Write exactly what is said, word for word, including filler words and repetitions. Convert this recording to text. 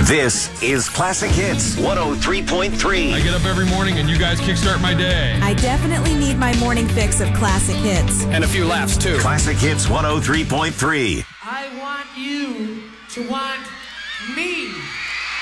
This is Classic Hits one oh three point three. I get up every morning and you guys kickstart my day. I definitely need my morning fix of classic hits. And a few laughs, too. Classic Hits one oh three point three. I want you to want me.